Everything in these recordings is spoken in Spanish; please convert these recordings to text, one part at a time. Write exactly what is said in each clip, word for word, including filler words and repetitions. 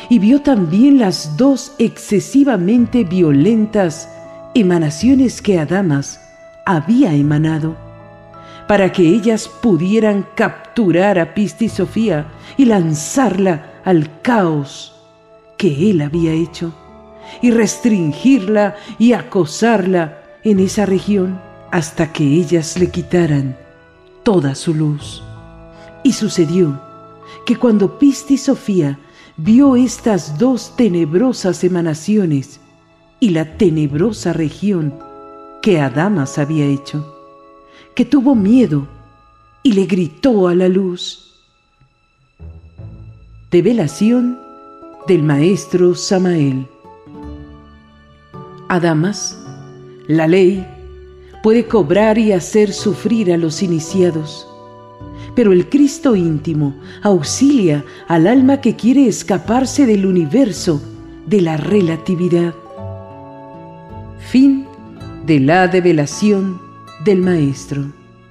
y vio también las dos excesivamente violentas emanaciones que Adamas había emanado, para que ellas pudieran capturar a Pistisofía y lanzarla al caos que él había hecho, y restringirla y acosarla en esa región hasta que ellas le quitaran toda su luz. Y sucedió que cuando Pistisofía vio estas dos tenebrosas emanaciones y la tenebrosa región que Adamas había hecho, que tuvo miedo y le gritó a la luz. Develación del maestro Samael. Adamas, la ley, puede cobrar y hacer sufrir a los iniciados, pero el Cristo íntimo auxilia al alma que quiere escaparse del universo de la relatividad. Fin de la develación del Maestro.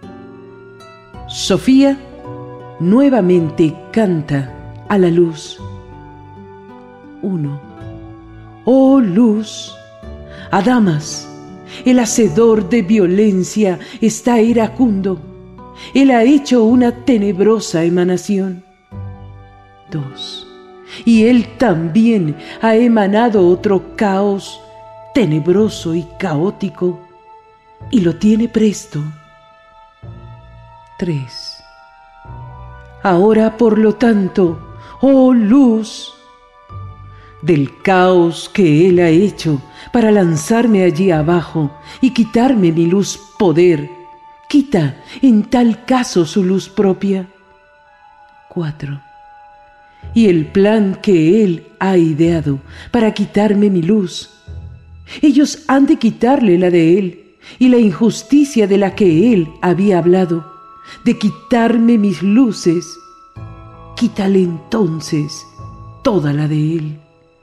Sofía nuevamente canta a la luz. uno. Oh luz, Adamas, el hacedor de violencia está iracundo. Él ha hecho una tenebrosa emanación. dos. Y él también ha emanado otro caos tenebroso y caótico, y lo tiene presto. tres. Ahora, por lo tanto, oh luz, del caos que él ha hecho para lanzarme allí abajo y quitarme mi luz poder, quita en tal caso su luz propia. cuatro. Y el plan que él ha ideado para quitarme mi luz, ellos han de quitarle la de él, y la injusticia de la que él había hablado, de quitarme mis luces, quítale entonces toda la de él.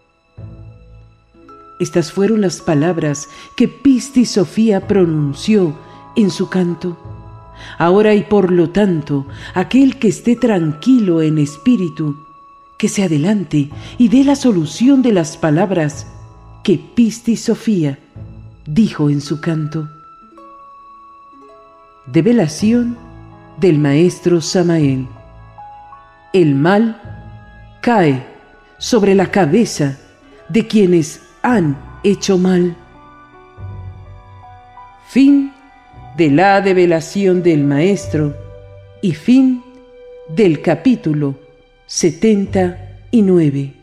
Estas fueron las palabras que Pistisofía pronunció en su canto. Ahora y por lo tanto, aquel que esté tranquilo en espíritu, que se adelante y dé la solución de las palabras que Pistisofía dijo en su canto. Develación del maestro Samael. El mal cae sobre la cabeza de quienes han hecho mal. Fin de la develación del maestro y fin del capítulo setenta y nueve.